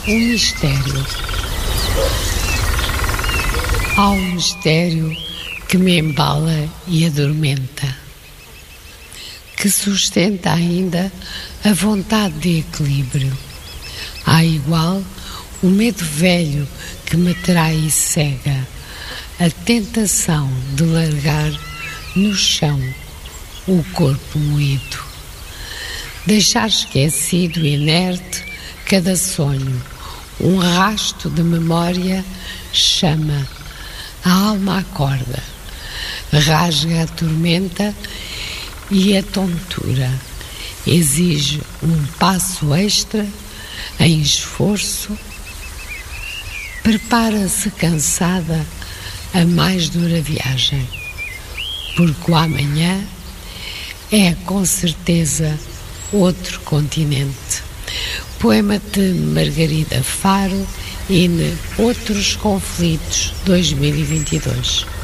um mistério. Há um mistério que me embala e adormenta, que sustenta ainda a vontade de equilíbrio. Há igual o medo velho que me trai e cega, a tentação de largar no chão o corpo moído, deixar esquecido e inerte cada sonho, um rasto de memória chama, a alma acorda, rasga a tormenta e a tontura, exige um passo extra em esforço, prepara-se cansada a mais dura viagem, porque o amanhã é com certeza outro continente. Poema de Margarida Faro, INE Outros Conflitos 2022.